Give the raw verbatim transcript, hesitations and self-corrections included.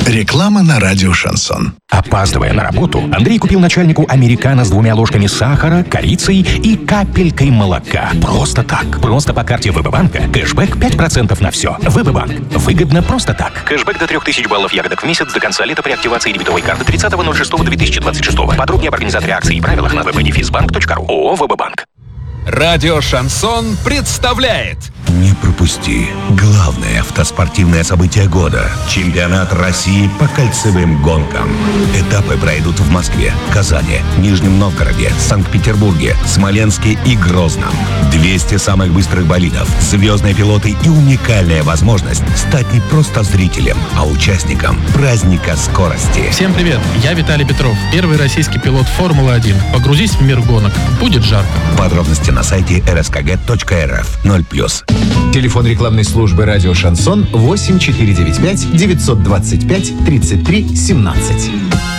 Реклама на радио «Шансон». Опаздывая на работу, Андрей купил начальнику американо с двумя ложками сахара, корицей и капелькой молока. Просто так. Просто по карте ВБ-банка. Кэшбэк пять процентов на все. ВБ-банк. Выгодно просто так. Кэшбэк до трех тысяч баллов ягодок в месяц до конца лета при активации дебетовой карты тридцатого ноль шестого две тысячи двадцать шестого. Подробнее об организаторе акции и правилах на вэ бэ дефис банк точка ру. ООО «ВБ-банк». Радио «Шансон» представляет. Не пропусти главное автоспортивное событие года – чемпионат России по кольцевым гонкам. Этапы пройдут в Москве, Казани, Нижнем Новгороде, Санкт-Петербурге, Смоленске и Грозном. двести самых быстрых болидов, звездные пилоты и уникальная возможность стать не просто зрителем, а участником праздника скорости. Всем привет, я Виталий Петров, первый российский пилот Формулы один. Погрузись в мир гонок, будет жарко. Подробности на сайте эр эс ка гэ точка эр эф. ноль плюс. Телефон рекламной службы «Радио Шансон» восемь четыре девять пять девятьсот двадцать пять тридцать три семнадцать.